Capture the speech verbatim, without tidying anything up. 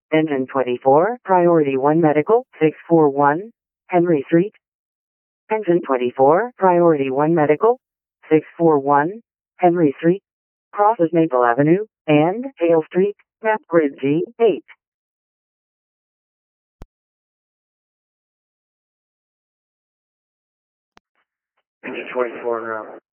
Engine twenty-four, Priority one Medical, six four one, Henry Street. Engine twenty-four, Priority one Medical, six four one, Henry Street. Crosses Maple Avenue and Hale Street, map grid G eight. Engine twenty-four, now.